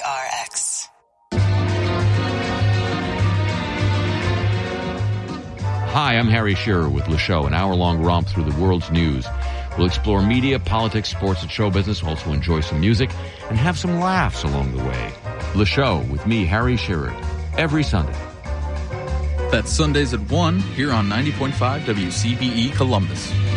KPRX. Hi, I'm Harry Shearer with Le Show, an hour-long romp through the world's news. We'll explore media, politics, sports, and show business, also enjoy some music, and have some laughs along the way. Le Show with me, Harry Shearer, every Sunday. That's Sundays at 1 here on 90.5 WCBE Columbus.